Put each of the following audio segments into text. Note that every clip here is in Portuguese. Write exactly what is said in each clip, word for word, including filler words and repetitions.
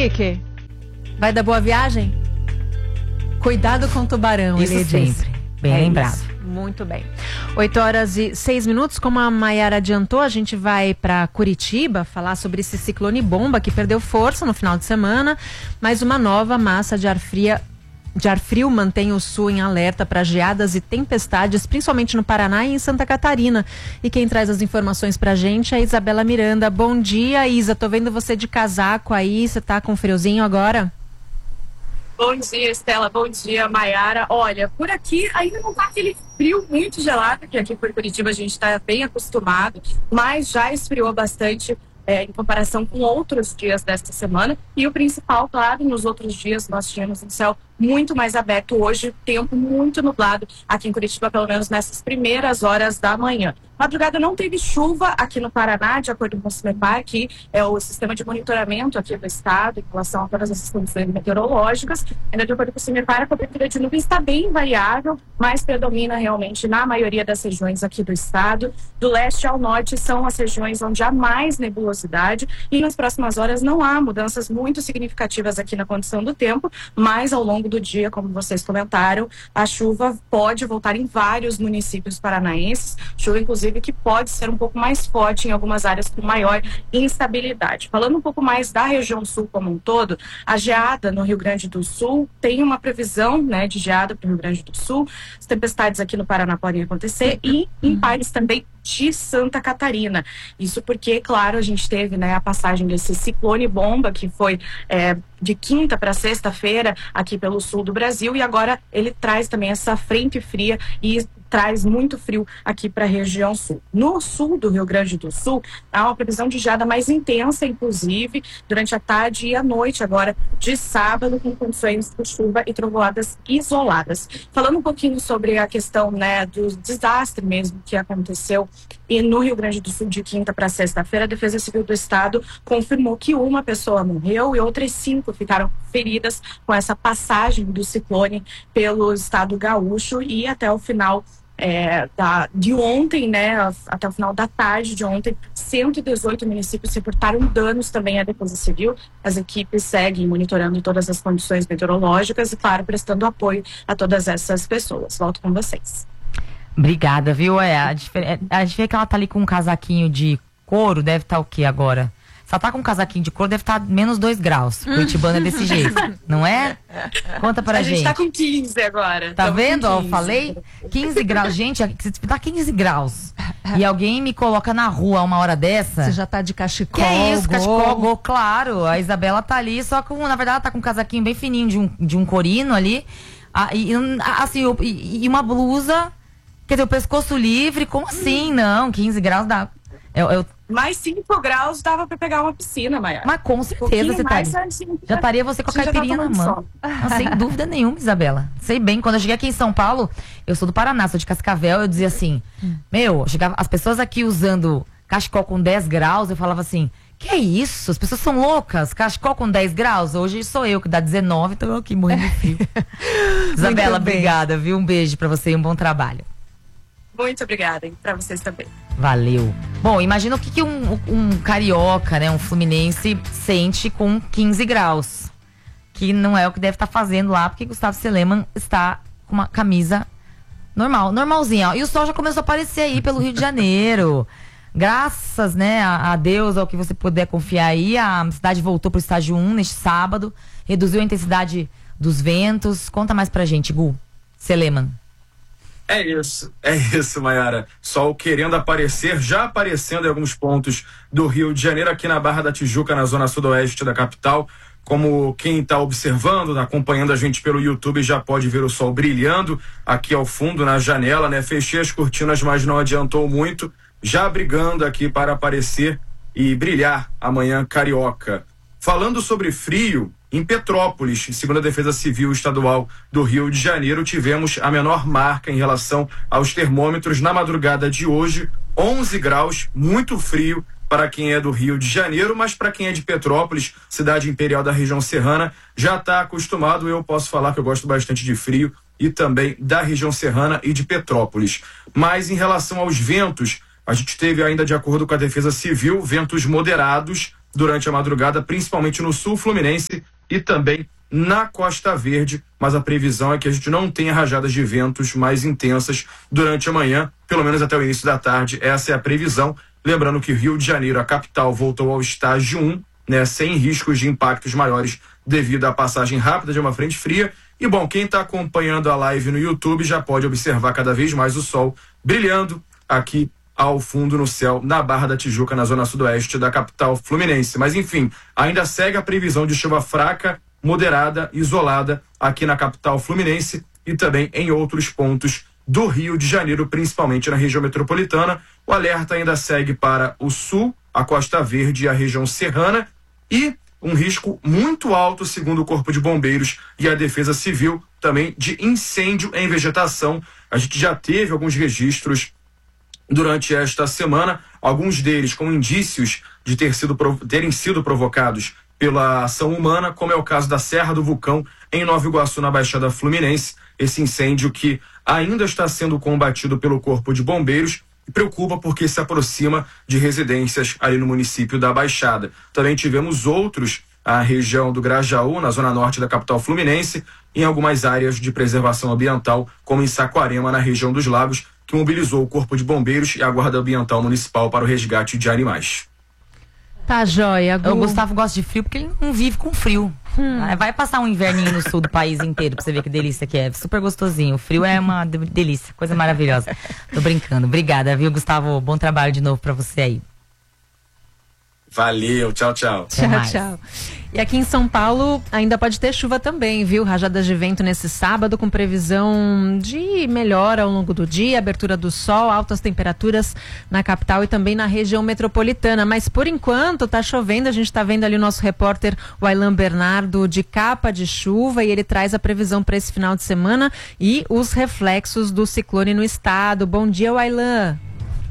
Henrique, vai dar boa viagem? Cuidado com o tubarão, Isso ele sempre, disse. bem É lembrado. Isso. Muito bem. oito horas e seis minutos, como a Maiara adiantou, a gente vai para Curitiba falar sobre esse ciclone bomba que perdeu força no final de semana, mas uma nova massa de ar fria de ar frio mantém o sul em alerta para geadas e tempestades, principalmente no Paraná e em Santa Catarina. E quem traz as informações pra gente é a Isabela Miranda. Bom dia, Isa. Tô vendo você de casaco aí. Você tá com friozinho agora? Bom dia, Estela. Bom dia, Maiara. Olha, por aqui ainda não tá aquele frio muito gelado, que aqui por Curitiba a gente está bem acostumado, mas já esfriou bastante é, em comparação com outros dias desta semana. E o principal, claro, nos outros dias nós tínhamos um céu muito mais aberto. Hoje, tempo muito nublado aqui em Curitiba, pelo menos nessas primeiras horas da manhã. Madrugada não teve chuva aqui no Paraná, de acordo com o CIMEPAR, que é o sistema de monitoramento aqui do estado em relação a todas essas condições meteorológicas. Ainda de acordo com o CIMEPAR, a cobertura de nuvens está bem variável, mas predomina realmente na maioria das regiões aqui do estado. Do leste ao norte são as regiões onde há mais nebulosidade e nas próximas horas não há mudanças muito significativas aqui na condição do tempo, mas ao longo do dia, como vocês comentaram, a chuva pode voltar em vários municípios paranaenses, chuva inclusive que pode ser um pouco mais forte em algumas áreas com maior instabilidade. Falando um pouco mais da região sul como um todo, a geada no Rio Grande do Sul tem uma previsão, né, de geada para o Rio Grande do Sul. As tempestades aqui no Paraná podem acontecer e em partes também de Santa Catarina. Isso porque, claro, a gente teve, né, a passagem desse ciclone bomba que foi é, de quinta para sexta-feira aqui pelo sul do Brasil, e agora ele traz também essa frente fria e traz muito frio aqui para a região sul. No sul do Rio Grande do Sul, há uma previsão de geada mais intensa, inclusive, durante a tarde e a noite agora de sábado, com condições de chuva e trovoadas isoladas. Falando um pouquinho sobre a questão, né, do desastre mesmo que aconteceu e no Rio Grande do Sul de quinta para sexta-feira, a Defesa Civil do Estado confirmou que uma pessoa morreu e outras cinco ficaram feridas com essa passagem do ciclone pelo estado gaúcho, e até o final É, da, de ontem, né, até o final da tarde de ontem, cento e dezoito municípios reportaram danos também à Defesa Civil. As equipes seguem monitorando todas as condições meteorológicas e, claro, prestando apoio a todas essas pessoas. Volto com vocês. Obrigada, viu? É, a, difer- a gente vê que ela tá ali com um casaquinho de couro, deve estar tá o quê agora? Se ela tá com um casaquinho de couro, deve estar tá menos dois graus. Curitibano é desse jeito, não é? Conta pra a gente. A gente tá com quinze agora. Tá Tamo vendo? Ó, quinze. falei quinze graus. Gente, se tá quinze graus e alguém me coloca na rua uma hora dessa... Você já tá de cachecol, Que é isso, gol. cachecol, gol, claro. A Isabela tá ali, só que, na verdade, ela tá com um casaquinho bem fininho de um, de um corino ali. Ah, e, assim, e, e uma blusa, quer dizer, o pescoço livre. Como assim? Não, quinze graus dá... Eu, eu... Mais cinco graus dava pra pegar uma piscina, Maiara. Mas com certeza você estaria. Já estaria você com a caipirinha na mão. Não, sem dúvida nenhuma, Isabela. Sei bem, quando eu cheguei aqui em São Paulo, eu sou do Paraná, sou de Cascavel, eu dizia assim, hum. meu, chegava, as pessoas aqui usando cachecol com dez graus, eu falava assim, que é isso? As pessoas são loucas, cachecol com dez graus? Hoje sou eu que dá dezenove, tô aqui morrendo de frio. Isabela, obrigada, viu? Um beijo pra você e um bom trabalho. Muito obrigada, hein? Pra vocês também. Valeu. Bom, imagina o que, que um, um carioca, né, um fluminense sente com quinze graus. Que não é o que deve estar tá fazendo lá, porque Gustavo Seleman está com uma camisa normal, normalzinha. Ó. E o sol já começou a aparecer aí pelo Rio de Janeiro. Graças, né, a, a Deus, ao que você puder confiar aí, a cidade voltou pro estágio um neste sábado, reduziu a intensidade dos ventos. Conta mais pra gente, Gu. Seleman. É isso, é isso, Maiara. Sol querendo aparecer, já aparecendo em alguns pontos do Rio de Janeiro, aqui na Barra da Tijuca, na zona sudoeste da capital. Como quem está observando, acompanhando a gente pelo YouTube, já pode ver o sol brilhando aqui ao fundo, na janela, né? Fechei as cortinas, mas não adiantou muito. Já brigando aqui para aparecer e brilhar amanhã carioca. Falando sobre frio, em Petrópolis, segundo a Defesa Civil Estadual do Rio de Janeiro, tivemos a menor marca em relação aos termômetros na madrugada de hoje, onze graus, muito frio para quem é do Rio de Janeiro, mas para quem é de Petrópolis, cidade imperial da região serrana, já está acostumado. Eu posso falar que eu gosto bastante de frio e também da região serrana e de Petrópolis. Mas em relação aos ventos, a gente teve ainda, de acordo com a Defesa Civil, ventos moderados durante a madrugada, principalmente no sul fluminense e também na Costa Verde, mas a previsão é que a gente não tenha rajadas de ventos mais intensas durante a manhã, pelo menos até o início da tarde. Essa é a previsão. Lembrando que Rio de Janeiro, a capital, voltou ao estágio um, né, sem riscos de impactos maiores devido à passagem rápida de uma frente fria. E bom, quem está acompanhando a live no YouTube já pode observar cada vez mais o sol brilhando aqui ao fundo no céu, na Barra da Tijuca, na zona sudoeste da capital fluminense. Mas enfim, ainda segue a previsão de chuva fraca, moderada, isolada aqui na capital fluminense e também em outros pontos do Rio de Janeiro, principalmente na região metropolitana. O alerta ainda segue para o sul, a Costa Verde e a região serrana, e um risco muito alto, segundo o Corpo de Bombeiros e a Defesa Civil, também de incêndio em vegetação. A gente já teve alguns registros durante esta semana, alguns deles com indícios de ter sido, terem sido provocados pela ação humana, como é o caso da Serra do Vulcão, em Nova Iguaçu, na Baixada Fluminense. Esse incêndio que ainda está sendo combatido pelo Corpo de Bombeiros e preocupa porque se aproxima de residências ali no município da Baixada. Também tivemos outros na região do Grajaú, na zona norte da capital fluminense, em algumas áreas de preservação ambiental, como em Saquarema, na região dos Lagos, que mobilizou o Corpo de Bombeiros e a Guarda Ambiental Municipal para o resgate de animais. Tá joia. Gu... O Gustavo gosta de frio porque ele não vive com frio. Hum. Vai passar um inverninho no sul do país inteiro pra você ver que delícia que é. Super gostosinho. O frio é uma delícia, coisa maravilhosa. Tô brincando. Obrigada, viu, Gustavo? Bom trabalho de novo pra você aí. Valeu, tchau, tchau. Tchau, tchau. E aqui em São Paulo ainda pode ter chuva também, viu? Rajadas de vento nesse sábado, com previsão de melhora ao longo do dia, abertura do sol, altas temperaturas na capital e também na região metropolitana. Mas por enquanto tá chovendo, a gente tá vendo ali o nosso repórter, o Aylan Bernardo, de capa de chuva, e ele traz a previsão para esse final de semana e os reflexos do ciclone no estado. Bom dia, Aylan.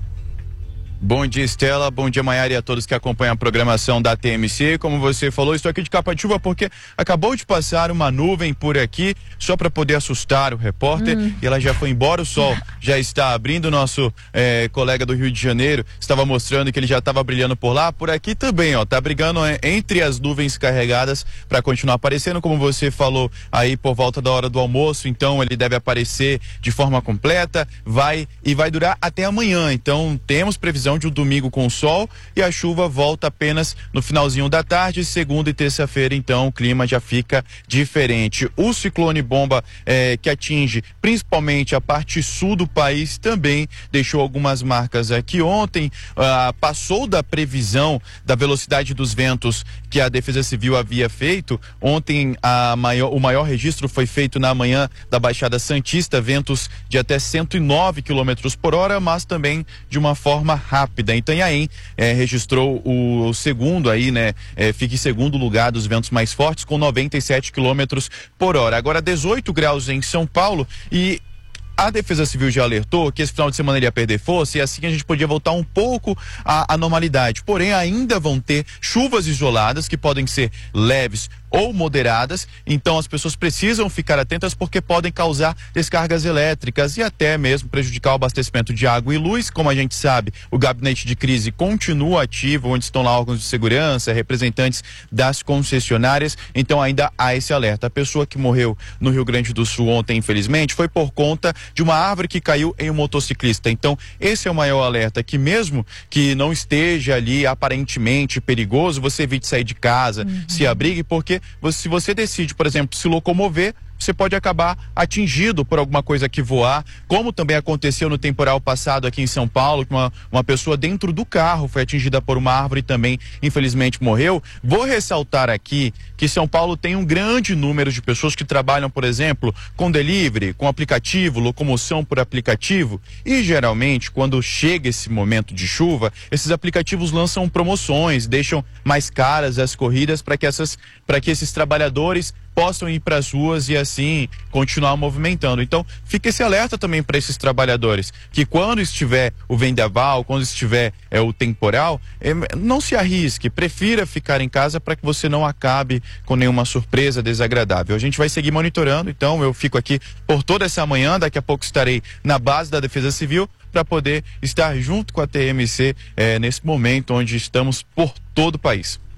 Bom dia, Estela. Bom dia, Maiara, e a todos que acompanham a programação da T M C. Como você falou, estou aqui de capa de chuva porque acabou de passar uma nuvem por aqui, só para poder assustar o repórter, hum. e ela já foi embora. O sol já está abrindo. O nosso eh, colega do Rio de Janeiro estava mostrando que ele já estava brilhando por lá. Por aqui também, ó, tá brigando eh, entre as nuvens carregadas para continuar aparecendo, como você falou aí, por volta da hora do almoço. Então ele deve aparecer de forma completa, vai e vai durar até amanhã. Então temos previsão de um domingo com sol, e a chuva volta apenas no finalzinho da tarde. Segunda e terça-feira, então, o clima já fica diferente. O ciclone bomba eh, que atinge principalmente a parte sul do país também deixou algumas marcas aqui. Ontem ah, passou da previsão da velocidade dos ventos que a Defesa Civil havia feito. Ontem a maior, o maior registro foi feito na manhã da Baixada Santista, ventos de até cento e nove quilômetros por hora, mas também de uma forma rápida. rápida. Itanhaém eh, registrou o, o segundo aí, né? Eh, fica em segundo lugar dos ventos mais fortes, com noventa e sete quilômetros por hora. Agora dezoito graus em São Paulo, e a Defesa Civil já alertou que esse final de semana ele ia perder força, e assim a gente podia voltar um pouco à, à normalidade. Porém, ainda vão ter chuvas isoladas que podem ser leves ou moderadas, então as pessoas precisam ficar atentas porque podem causar descargas elétricas e até mesmo prejudicar o abastecimento de água e luz. Como a gente sabe, o gabinete de crise continua ativo, onde estão lá órgãos de segurança, representantes das concessionárias, então ainda há esse alerta. A pessoa que morreu no Rio Grande do Sul ontem, infelizmente, foi por conta de uma árvore que caiu em um motociclista. Então esse é o maior alerta, que mesmo que não esteja ali aparentemente perigoso, você evite sair de casa, uhum. se abrigue, porque se você decide, por exemplo, se locomover, você pode acabar atingido por alguma coisa que voar, como também aconteceu no temporal passado aqui em São Paulo, que uma, uma pessoa dentro do carro foi atingida por uma árvore e também, infelizmente, morreu. Vou ressaltar aqui que São Paulo tem um grande número de pessoas que trabalham, por exemplo, com delivery, com aplicativo, locomoção por aplicativo, e geralmente, quando chega esse momento de chuva, esses aplicativos lançam promoções, deixam mais caras as corridas para que essas, para que esses trabalhadores possam ir para as ruas e assim continuar movimentando. Então fica esse alerta também para esses trabalhadores, que quando estiver o vendaval, quando estiver é, o temporal, é, não se arrisque, prefira ficar em casa para que você não acabe com nenhuma surpresa desagradável. A gente vai seguir monitorando, então eu fico aqui por toda essa manhã, daqui a pouco estarei na base da Defesa Civil para poder estar junto com a T M C é, nesse momento onde estamos por todo o país.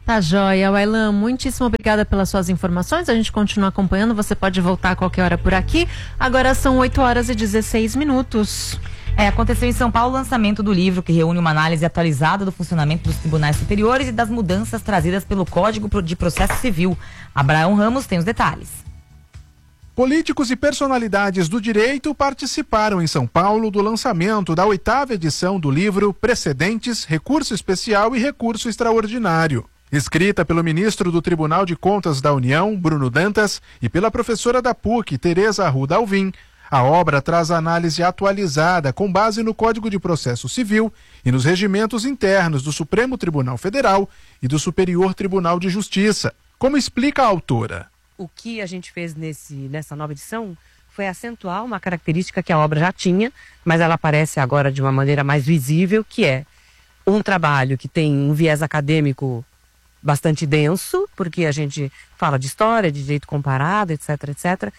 Tá joia, Wailan, muitíssimo obrigada pelas suas informações, a gente continua acompanhando, você pode voltar a qualquer hora por aqui. Agora são oito horas e dezesseis minutos. É, aconteceu em São Paulo o lançamento do livro que reúne uma análise atualizada do funcionamento dos tribunais superiores e das mudanças trazidas pelo Código de Processo Civil. Abraão Ramos tem os detalhes. Políticos e personalidades do direito participaram em São Paulo do lançamento da oitava edição do livro Precedentes, Recurso Especial e Recurso Extraordinário. Escrita pelo ministro do Tribunal de Contas da União, Bruno Dantas, e pela professora da P U C, Tereza Arruda Alvim, a obra traz análise atualizada com base no Código de Processo Civil e nos regimentos internos do Supremo Tribunal Federal e do Superior Tribunal de Justiça, como explica a autora. O que a gente fez nesse, nessa nova edição foi acentuar uma característica que a obra já tinha, mas ela aparece agora de uma maneira mais visível, que é um trabalho que tem um viés acadêmico bastante denso, porque a gente fala de história, de direito comparado, etc, etcétera,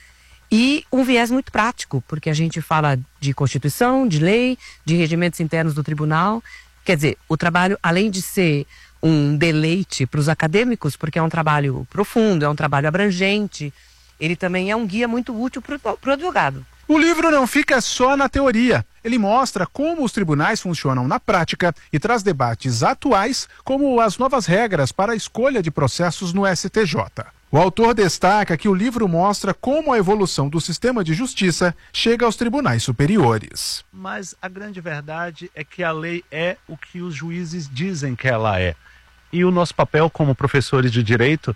e um viés muito prático, porque a gente fala de Constituição, de lei, de regimentos internos do tribunal. Quer dizer, o trabalho, além de ser um deleite para os acadêmicos, porque é um trabalho profundo, é um trabalho abrangente, ele também é um guia muito útil para o advogado. O livro não fica só na teoria. Ele mostra como os tribunais funcionam na prática e traz debates atuais, como as novas regras para a escolha de processos no S T J. O autor destaca que o livro mostra como a evolução do sistema de justiça chega aos tribunais superiores. Mas a grande verdade é que a lei é o que os juízes dizem que ela é. E o nosso papel como professores de direito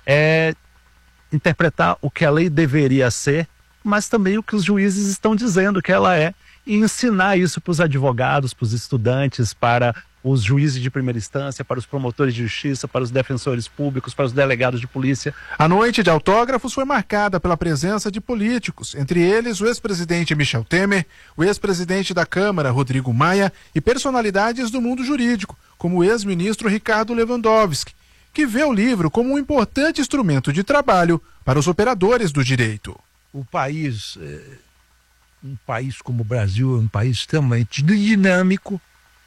é interpretar o que a lei deveria ser, mas também o que os juízes estão dizendo que ela é, e ensinar isso para os advogados, para os estudantes, para os juízes de primeira instância, para os promotores de justiça, para os defensores públicos, para os delegados de polícia. A noite de autógrafos foi marcada pela presença de políticos, entre eles o ex-presidente Michel Temer, o ex-presidente da Câmara, Rodrigo Maia, e personalidades do mundo jurídico, como o ex-ministro Ricardo Lewandowski, que vê o livro como um importante instrumento de trabalho para os operadores do direito. O país, um país como o Brasil, é um país extremamente dinâmico,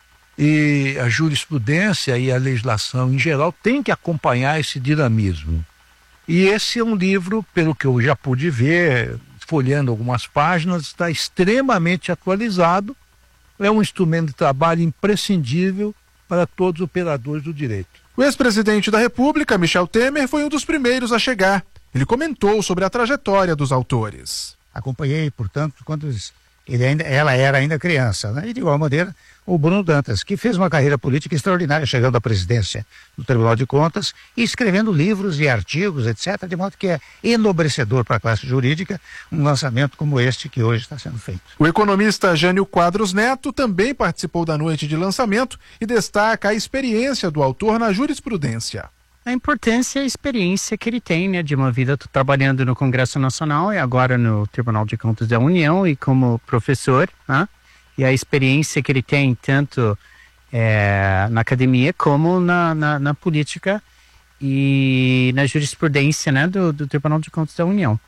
e a jurisprudência e a legislação em geral tem que acompanhar esse dinamismo. E esse é um livro, pelo que eu já pude ver, folheando algumas páginas, está extremamente atualizado, é um instrumento de trabalho imprescindível para todos os operadores do direito. O ex-presidente da República, Michel Temer, foi um dos primeiros a chegar. Ele comentou sobre a trajetória dos autores. Acompanhei, portanto, quando ele ainda, ela era ainda criança, né? E de igual maneira o Bruno Dantas, que fez uma carreira política extraordinária, chegando à presidência do Tribunal de Contas e escrevendo livros e artigos, etcétera, de modo que é enobrecedor para a classe jurídica um lançamento como este que hoje está sendo feito. O economista Jânio Quadros Neto também participou da noite de lançamento e destaca a experiência do autor na jurisprudência. A importância e a experiência que ele tem, né, de uma vida trabalhando no Congresso Nacional e agora no Tribunal de Contas da União e como professor, né? E a experiência que ele tem tanto é, na academia como na, na, na política e na jurisprudência, né, do, do Tribunal de Contas da União.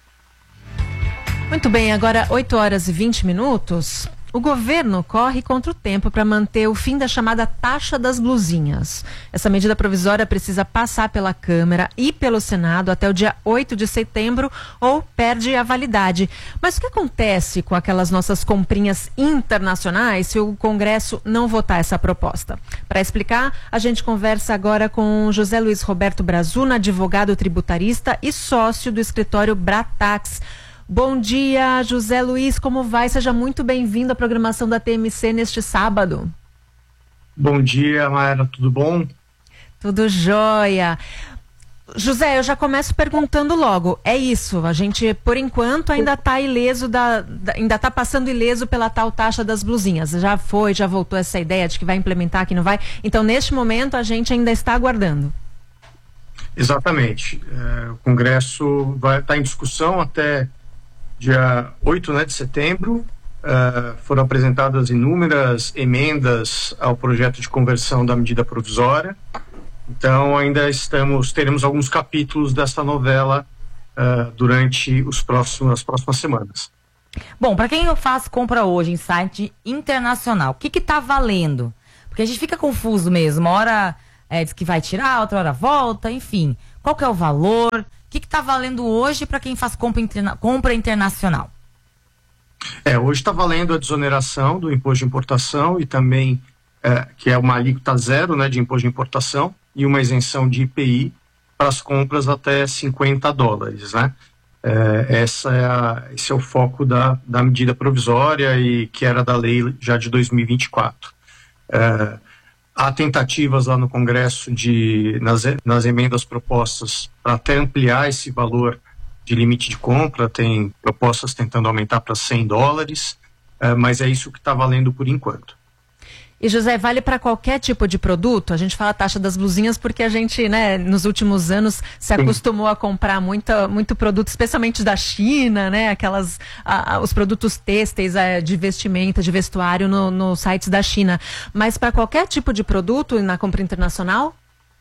Muito bem, agora oito horas e vinte minutos. O governo corre contra o tempo para manter o fim da chamada taxa das blusinhas. Essa medida provisória precisa passar pela Câmara e pelo Senado até o dia oito de setembro ou perde a validade. Mas o que acontece com aquelas nossas comprinhas internacionais se o Congresso não votar essa proposta? Para explicar, a gente conversa agora com José Luiz Roberto Brazuna, advogado tributarista e sócio do escritório Bratax. Bom dia, José Luiz, como vai? Seja muito bem-vindo à programação da T M C neste sábado. Bom dia, Mayara, tudo bom? Tudo jóia. José, eu já começo perguntando logo, é isso, a gente, por enquanto, ainda está ileso, da, da, ainda está passando ileso pela tal taxa das blusinhas. Já foi, já voltou essa ideia de que vai implementar, que não vai. Então, neste momento, a gente ainda está aguardando. Exatamente. É, o Congresso vai estar em discussão até dia oito, né, de setembro. Uh, foram apresentadas inúmeras emendas ao projeto de conversão da medida provisória. Então ainda estamos, teremos alguns capítulos dessa novela uh, durante os próximos, as próximas semanas. Bom, para quem faz compra hoje em site internacional, o que que tá valendo? Porque a gente fica confuso mesmo. Uma hora é, diz que vai tirar, outra hora volta, enfim. Qual que é o valor? O que está valendo hoje para quem faz compra, interna compra internacional? É, hoje está valendo a desoneração do imposto de importação e também, é, que é uma alíquota zero, né, de imposto de importação e uma isenção de I P I para as compras até cinquenta dólares, né? É, essa é a, esse é o foco da, da medida provisória e que era da lei já de dois mil e vinte e quatro. É, há tentativas lá no Congresso de, nas, nas emendas propostas para até ampliar esse valor de limite de compra, tem propostas tentando aumentar para cem dólares, é, mas é isso que está valendo por enquanto. E José, vale para qualquer tipo de produto? A gente fala a taxa das blusinhas porque a gente, né, nos últimos anos se acostumou a comprar muita, muito produto, especialmente da China, né, aquelas, a, a, os produtos têxteis a, de vestimenta, de vestuário no, no sites da China. Mas para qualquer tipo de produto na compra internacional?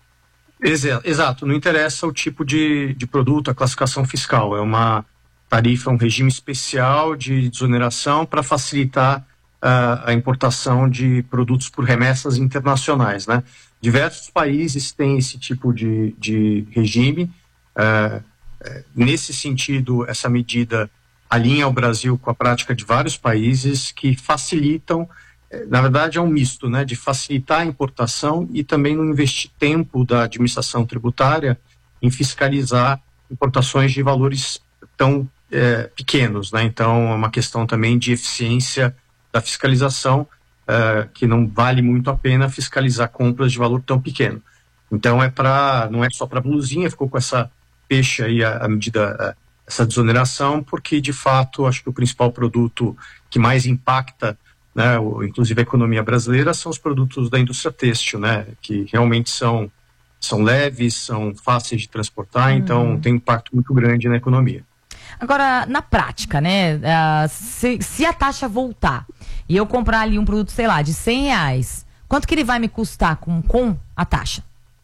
Exato, não interessa o tipo de, de produto, a classificação fiscal. É uma tarifa, um regime especial de desoneração para facilitar a importação de produtos por remessas internacionais, né? Diversos países têm esse tipo de, de regime. Uh, uh, nesse sentido, essa medida alinha o Brasil com a prática de vários países que facilitam, uh, na verdade é um misto, né? De facilitar a importação e também não investir tempo da administração tributária em fiscalizar importações de valores tão uh, pequenos, né? Então é uma questão também de eficiência da fiscalização, uh, que não vale muito a pena fiscalizar compras de valor tão pequeno. Então é para, não é só para blusinha, ficou com essa peixe aí a, a medida, a, essa desoneração, porque de fato acho que o principal produto que mais impacta, né, o, inclusive a economia brasileira, são os produtos da indústria têxtil, né, que realmente são, são leves, são fáceis de transportar, uhum. Então tem um impacto muito grande na economia. Agora, na prática, né, uh, se, se a taxa voltar e eu comprar ali um produto, sei lá, de cem reais, quanto que ele vai me custar com, com a taxa?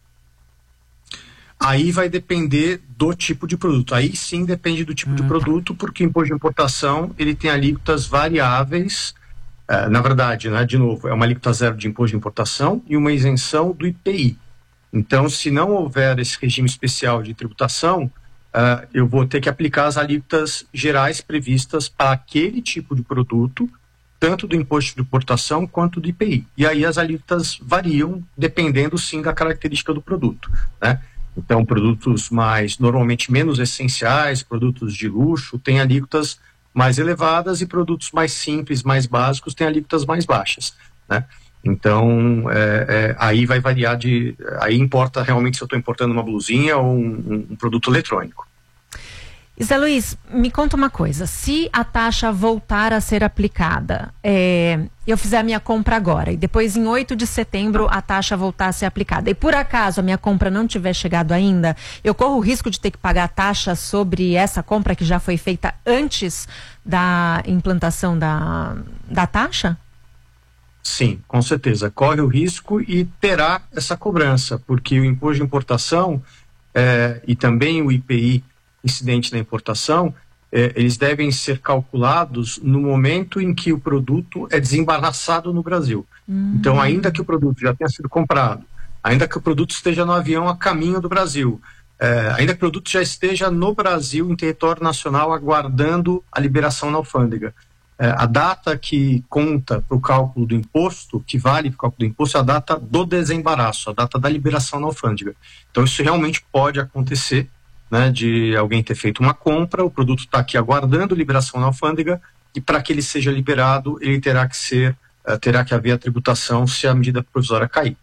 Aí vai depender do tipo de produto. Aí sim depende do tipo hum, de produto, porque o imposto de importação ele tem alíquotas variáveis. Uh, na verdade, né, de novo, é uma alíquota zero de imposto de importação e uma isenção do I P I. Então, se não houver esse regime especial de tributação, Uh, eu vou ter que aplicar as alíquotas gerais previstas para aquele tipo de produto, tanto do imposto de importação quanto do I P I. E aí as alíquotas variam dependendo, sim, da característica do produto, né? Então, produtos mais, normalmente menos essenciais, produtos de luxo, têm alíquotas mais elevadas e produtos mais simples, mais básicos, têm alíquotas mais baixas, né? Então, é, é, aí vai variar de... Aí importa realmente se eu estou importando uma blusinha ou um, um produto eletrônico. Zé Luiz, me conta uma coisa. Se a taxa voltar a ser aplicada, é, eu fizer a minha compra agora e depois em oito de setembro a taxa voltar a ser aplicada e por acaso a minha compra não tiver chegado ainda, eu corro o risco de ter que pagar a taxa sobre essa compra que já foi feita antes da implantação da, da taxa? Sim, com certeza. Corre o risco e terá essa cobrança, porque o imposto de importação é, e também o I P I incidente na importação, é, eles devem ser calculados no momento em que o produto é desembaraçado no Brasil. Hum. Então, ainda que o produto já tenha sido comprado, ainda que o produto esteja no avião a caminho do Brasil, é, ainda que o produto já esteja no Brasil, em território nacional, aguardando a liberação na alfândega, É, a data que conta para o cálculo do imposto, que vale para o cálculo do imposto, é a data do desembaraço, a data da liberação na alfândega. Então isso realmente pode acontecer, né, de alguém ter feito uma compra, o produto está aqui aguardando liberação na alfândega e para que ele seja liberado, ele terá que ser, uh, terá que haver a tributação se a medida provisória cair.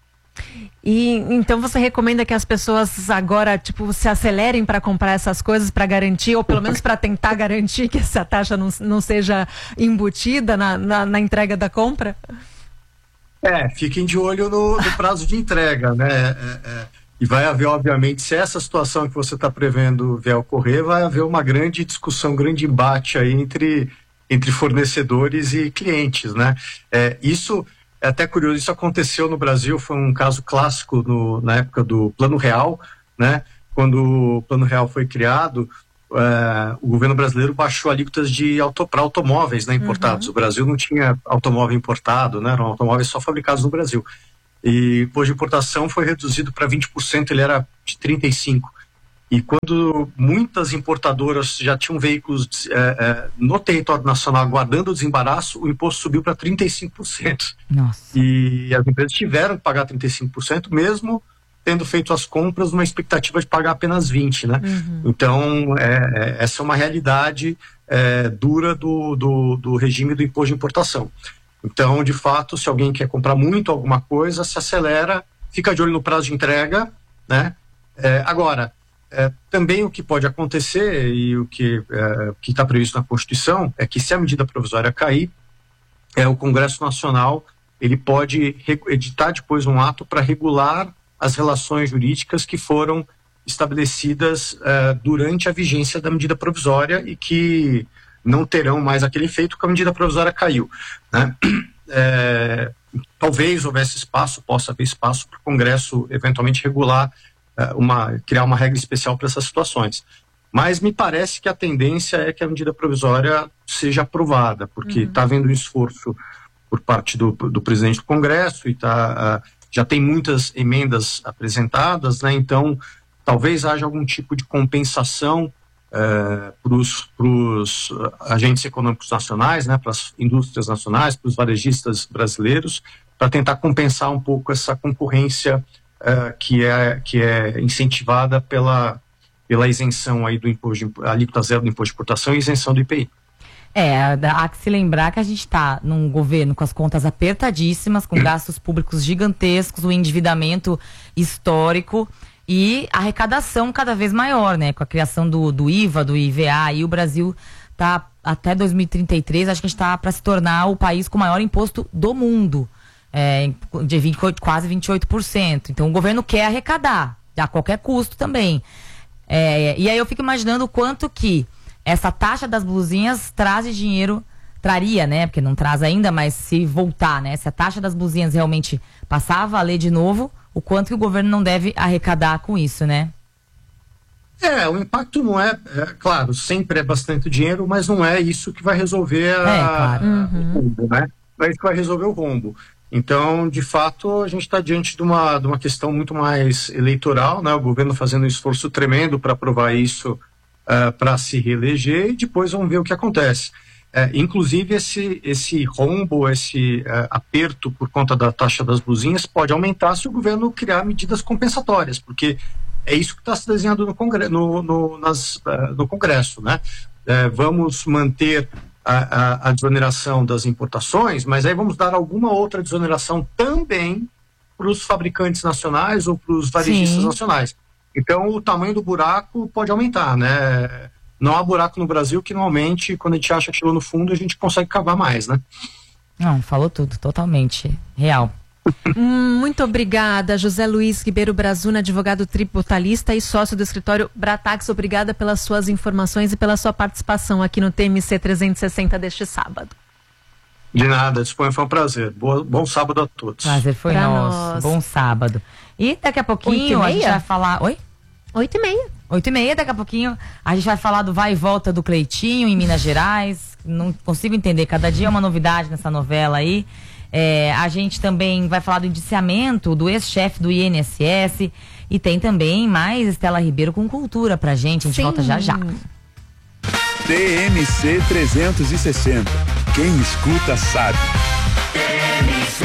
E então você recomenda que as pessoas agora, tipo, se acelerem para comprar essas coisas para garantir, ou pelo menos para tentar garantir que essa taxa não, não seja embutida na, na, na entrega da compra? É, fiquem de olho no, no prazo de entrega, né? É, é, e vai haver, obviamente, se essa situação que você está prevendo vier a ocorrer, vai haver uma grande discussão, um grande embate aí entre, entre fornecedores e clientes, né? É, isso... É até curioso, isso aconteceu no Brasil, foi um caso clássico no, na época do Plano Real, né? Quando o Plano Real foi criado, uh, o governo brasileiro baixou alíquotas de auto, para automóveis, né, importados. Uhum. O Brasil não tinha automóvel importado, né? Eram automóveis só fabricados no Brasil. E o imposto de importação foi reduzido para vinte por cento, ele era de trinta e cinco por cento. E quando muitas importadoras já tinham veículos é, é, no território nacional aguardando o desembaraço, o imposto subiu para trinta e cinco por cento. Nossa. E as empresas tiveram que pagar trinta e cinco por cento, mesmo tendo feito as compras numa expectativa de pagar apenas vinte por cento, né? Uhum. Então, é, é, essa é uma realidade é, dura do, do, do regime do imposto de importação. Então, de fato, se alguém quer comprar muito alguma coisa, se acelera, fica de olho no prazo de entrega, né? É, agora, é, também o que pode acontecer e o que é, está previsto na Constituição é que se a medida provisória cair, é, o Congresso Nacional ele pode editar depois um ato para regular as relações jurídicas que foram estabelecidas é, durante a vigência da medida provisória e que não terão mais aquele efeito que a medida provisória caiu, né? É, talvez houvesse espaço, possa haver espaço para o Congresso eventualmente regular, é, uma, criar uma regra especial para essas situações. Mas me parece que a tendência é que a medida provisória seja aprovada, porque está uhum. havendo um esforço por parte do, do presidente do Congresso e tá, uh, já tem muitas emendas apresentadas, né? Então talvez haja algum tipo de compensação Uh, para os uh, agentes econômicos nacionais, né, para as indústrias nacionais, para os varejistas brasileiros, para tentar compensar um pouco essa concorrência uh, que, é, que é incentivada pela, pela isenção aí do imposto de, alíquota zero do imposto de importação e isenção do I P I. É, há que se lembrar que a gente está num governo com as contas apertadíssimas, com gastos públicos gigantescos, um endividamento histórico e arrecadação cada vez maior, né? Com a criação do, do I V A, do I V A, e o Brasil tá até dois mil e trinta e três, acho que a gente está para se tornar o país com o maior imposto do mundo, é, de vinte, quase vinte e oito por cento. Então o governo quer arrecadar, a qualquer custo também. É, e aí eu fico imaginando o quanto que essa taxa das blusinhas traz de dinheiro, traria, né? Porque não traz ainda, mas se voltar, né? Se a taxa das blusinhas realmente passar a valer de novo, o quanto que o governo não deve arrecadar com isso, né? É, o impacto não é, é claro, sempre é bastante dinheiro, mas não é isso que vai resolver a, é, claro. uhum. o rombo, né? Não é isso que vai resolver o rombo. Então, de fato, a gente está diante de uma, de uma questão muito mais eleitoral, né? O governo fazendo um esforço tremendo para aprovar isso uh, para se reeleger, e depois vamos ver o que acontece. É, inclusive esse, esse rombo, esse uh, aperto por conta da taxa das blusinhas pode aumentar se o governo criar medidas compensatórias, porque é isso que está se desenhando no, congre no, no, nas, uh, no Congresso, né? Uh, vamos manter a, a, a desoneração das importações, mas aí vamos dar alguma outra desoneração também para os fabricantes nacionais ou para os varejistas Sim. nacionais. Então o tamanho do buraco pode aumentar, né? Não há buraco no Brasil que não aumente, quando a gente acha que chegou no fundo, a gente consegue cavar mais, né? Não, falou tudo, totalmente real. Muito obrigada, José Luiz Ribeiro Brazuna, advogado tributarista e sócio do escritório Bratax. Obrigada pelas suas informações e pela sua participação aqui no T M C trezentos e sessenta deste sábado. De nada, disponha, foi um prazer. Boa, bom sábado a todos. Prazer foi pra nosso. Nós. Bom sábado. E daqui a pouquinho a gente vai falar... Oi? Oito e meia. Oito e meia, daqui a pouquinho a gente vai falar do vai e volta do Cleitinho em Minas Gerais. Não consigo entender, cada dia é uma novidade nessa novela aí. É, a gente também vai falar do indiciamento do ex-chefe do I N S S e tem também mais Estela Ribeiro com cultura pra gente. A gente Sim. volta já já. T M C trezentos e sessenta. Quem escuta sabe. T M C.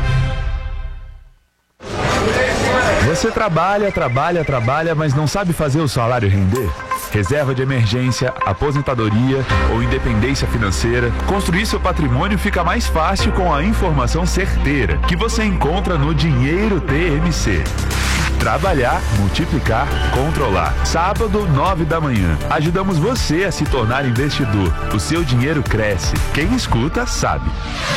Você trabalha, trabalha, trabalha, mas não sabe fazer o salário render? Reserva de emergência, aposentadoria ou independência financeira, construir seu patrimônio fica mais fácil com a informação certeira que você encontra no Dinheiro T M C. Trabalhar, multiplicar, controlar. Sábado, nove da manhã. Ajudamos você a se tornar investidor. O seu dinheiro cresce. Quem escuta, sabe.